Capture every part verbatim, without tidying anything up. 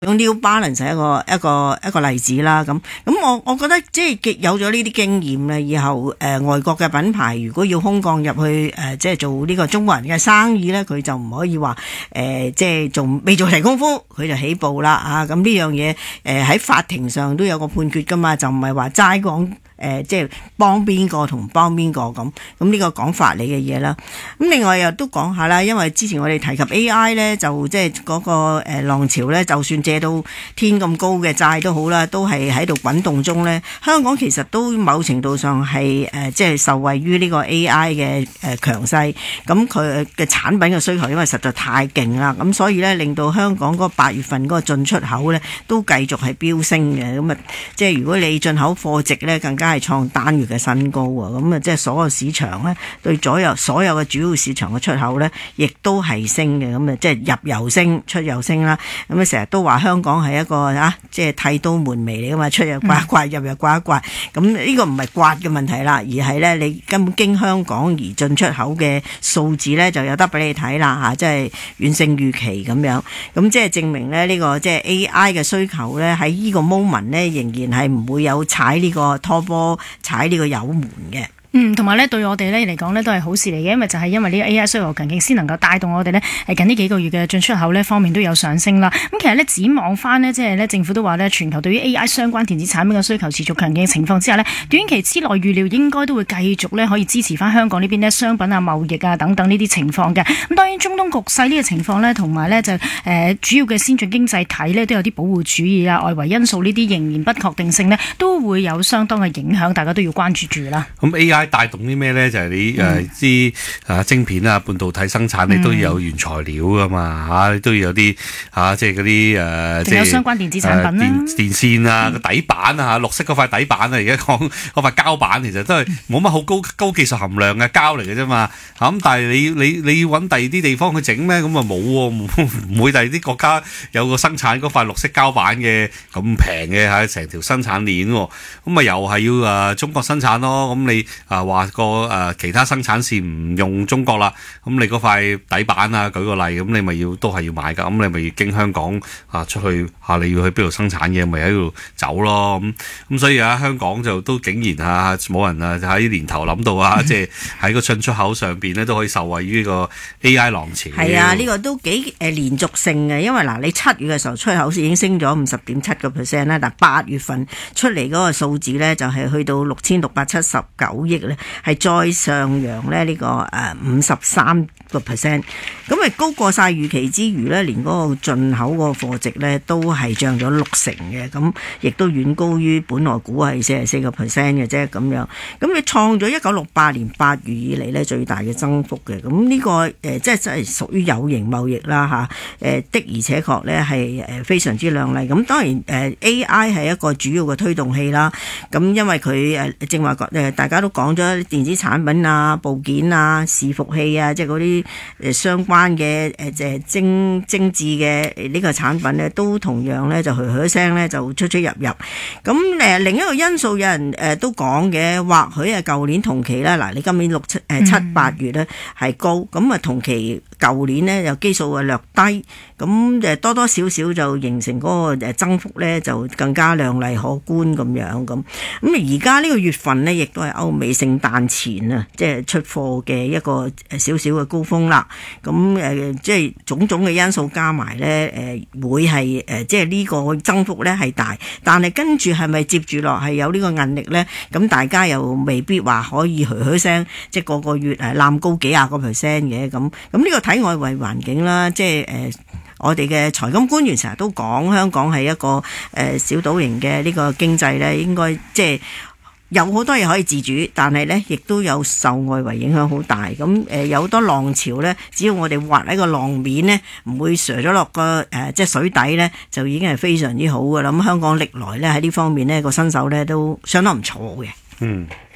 用 New Balance 係一個一個一個例子啦。咁咁我我覺得即係有咗呢啲經驗咧，以後誒、呃、外國嘅品牌如果要空降入去誒、呃、即係做呢個中國人嘅生意咧，佢就唔可以話誒、呃、即係仲未做齊功夫佢就起步啦啊！咁呢樣嘢誒喺法庭上都有個判決噶嘛，就唔係話齋講。誒、呃、即係幫邊個同幫邊個咁，咁呢個講法理嘅嘢啦。咁另外又都講下啦，因為之前我哋提及 A I 咧，就即係嗰個誒浪潮咧，就算借到天咁高嘅債都好啦，都係喺度滾動中咧。香港其實都某程度上係誒、呃、即係受惠於呢個 A I 嘅誒強勢，咁佢嘅產品嘅需求因為實在太勁啦，咁所以咧令到香港嗰個八月份嗰個進出口咧都繼續係飆升嘅。咁啊，即係如果你進口貨值咧更加係創單月嘅新高啊！咁啊，即係所有市場咧，對左右所有嘅主要市場嘅出口咧，亦都係升嘅。咁啊，即係入又升，出又升啦。咁啊，成日都話香港係一個啊，即係剃刀門楣嚟噶嘛，出又刮一刮，入又刮一刮。咁呢個唔係刮嘅問題啦，而係咧你根本經香港而進出口嘅數字咧，就有得俾你睇啦嚇，即係遠勝預期咁樣。咁即係證明咧，呢個即係 A I 嘅需求咧，喺呢個 moment 咧，仍然係唔會有踩呢個拖波。踩呢個油門嘅。 嗯，同埋咧對我哋咧嚟講咧都係好事嚟嘅，因為就係因為呢個 A I 需求強勁，先能夠帶動我哋咧係近呢幾個月嘅進出口呢方面都有上升啦。咁其實咧展望翻呢，即係咧政府都話咧全球對於 A I 相關電子產品嘅需求持續強勁嘅情況之下呢，短期之內預料應該都會繼續咧可以支持翻香港呢邊呢商品啊、貿易啊等等呢啲情況嘅。咁當然中東局勢呢個情況呢，同埋呢就誒、呃、主要嘅先進經濟體呢都有啲保護主義啊、外圍因素呢啲仍然不確定性呢，都會有相當嘅影響，大家都要關注住啦。 咁 A I 帶動啲咩咧？就係、是、你誒啲誒晶片啊、半導體生產，你都要有原材料噶嘛嚇、啊，你都要有啲嚇、啊，即係嗰啲誒，即係有相關電子產品啦、 電電線啊、個、嗯、底板啊、綠色嗰塊底板啊，而家講嗰塊膠板其實都係冇乜好高高技術含量嘅膠嚟嘅啫嘛嚇。咁、啊、但係你你你要揾第二啲地方去整咩？咁啊冇喎，唔會第二啲國家有個生產嗰塊綠色膠板嘅咁平嘅嚇，成條生產鏈喎。咁啊又係要誒、啊、中國生產咯。咁你啊話個誒其他生產線唔用中國啦，咁你嗰塊底板啊，舉個例，咁你咪要都係要買噶，咁你咪要經香港啊出去嚇、啊，你要去邊度生產嘅，咪喺度走咯。咁咁所以啊，香港就都竟然啊冇人啊喺年頭諗到啊，即係喺個進出口上邊咧都可以受惠於呢個 A I 浪潮。 係啊，呢、這個都幾誒連續性嘅，因為嗱你七月嘅時候出口已經升咗五十點七個 percent 啦，但八月份出嚟嗰個數字咧就係去到六千六百七十九億咧，係再上揚咧呢個誒五十三個 percent， 咁咪高過晒預期之餘咧，連嗰個進口嗰個貨值咧都係漲咗六成嘅，咁亦都遠高於本來估係四十四個 percent 嘅啫咁樣，咁你創咗一九六八年八月以嚟咧最大嘅增幅嘅，咁呢、這個誒、呃、即係真係屬於有形貿易啦嚇，誒、呃、的而且確咧係誒非常之亮麗，咁當然誒、呃、A I 係一個主要嘅推動器啦，咁因為佢誒正話誒大家都講咗電子產品啊、部件啊、伺服器啊，即係嗰啲誒相關嘅誒誒精精緻嘅呢個產品咧，都同樣咧就噓噓聲咧就出出入入。咁誒另一個因素有人誒都講嘅，或許係舊年同期啦，嗱你今年六七誒七八月咧係高，咁啊同期舊年咧又基數啊略低，咁誒多多少少就形成嗰個誒增幅咧就更加亮麗可觀咁樣咁。咁而家呢個月份咧亦都係歐美聖誕前啊，即係出貨嘅一個誒少少嘅高峰啦。咁誒即係種種嘅因素加埋咧，誒會係誒即係呢個增幅咧係大，但係跟住係咪接住落係有呢個韌力咧？咁大家又未必話可以噓噓聲，即係個個月誒攬高幾廿個 percent 嘅咁。咁呢個睇外圍環境啦，即係誒我哋嘅財金官員成日都講香港係一個誒小島型嘅呢個經濟咧，應該即係。有好多嘢可以自主，但係咧亦都有受外圍影響好大。咁誒、呃、有好多浪潮咧，只要我哋滑喺個浪面咧，唔會瀡咗落個誒即係水底咧，就已經係非常之好噶啦。咁香港歷來咧喺呢方面咧個身手咧都相當唔錯嘅。嗯。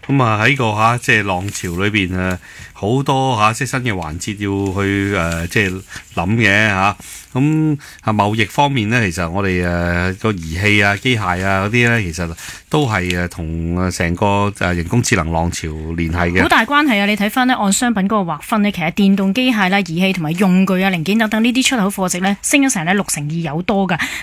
咁啊喺個嚇即係浪潮裏邊誒，好多嚇即係新嘅環節要去誒即係諗嘅嚇。咁啊貿易方面咧，其實我哋誒個儀器啊、機械啊嗰啲咧，其實都係誒同成個誒人工智能浪潮聯繫嘅。 好大關係啊！你睇翻呢，按商品嗰個劃分呢，其實電動機械啦、儀器同埋用具啊、零件等等呢啲出口貨值呢，升咗成咧六成二有多㗎。